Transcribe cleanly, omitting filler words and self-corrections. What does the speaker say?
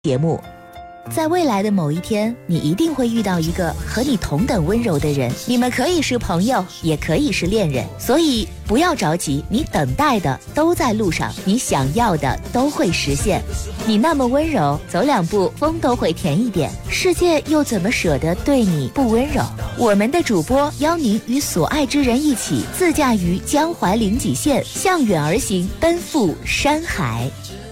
节目。在未来的某一天，你一定会遇到一个和你同等温柔的人，你们可以是朋友，也可以是恋人，所以不要着急，你等待的都在路上，你想要的都会实现。你那么温柔，走两步风都会甜一点，世界又怎么舍得对你不温柔？我们的主播邀您与所爱之人一起自驾于江淮临济县，向远而行，奔赴山海。